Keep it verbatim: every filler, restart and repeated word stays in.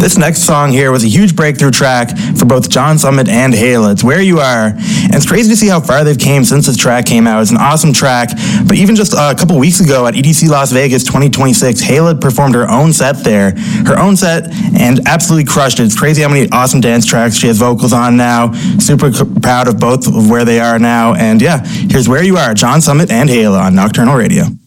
This next song here was a huge breakthrough track for both John Summit and Hayla. It's Where You Are. And it's crazy to see how far they've came since this track came out. It's an awesome track. But even just uh, a couple weeks ago at E D C Las Vegas twenty twenty-six, Hayla performed her own set there. Her own set, and absolutely crushed it. It's crazy how many awesome dance tracks she has vocals on now. Super c- proud of both of where they are now. And yeah, here's Where You Are, John Summit and Hayla on Nocturnal Radio.